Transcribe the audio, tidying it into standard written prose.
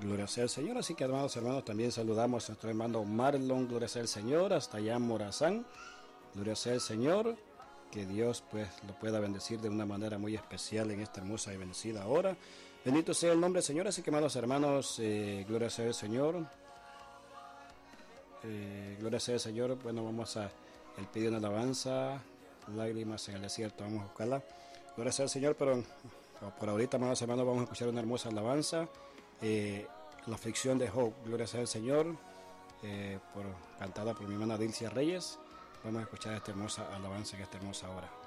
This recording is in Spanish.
Gloria sea al Señor. Así que, amados hermanos, también saludamos a nuestro hermano Marlon. Gloria sea al Señor, hasta allá en Morazán. Gloria sea al Señor. Que Dios pues lo pueda bendecir de una manera muy especial en esta hermosa y bendecida hora. Bendito sea el nombre del Señor. Así que, amados hermanos, gloria sea al Señor. Gloria sea al Señor. Bueno, vamos a el pedido de alabanza, lágrimas en el desierto. Vamos a buscarla. Gloria sea al Señor, pero por ahorita, amados hermanos, vamos a escuchar una hermosa alabanza. La aflicción de Job. Gloria sea al Señor. Cantada por mi hermana Dilcia Reyes. Vamos a escuchar esta hermosa alabanza en esta hermosa hora.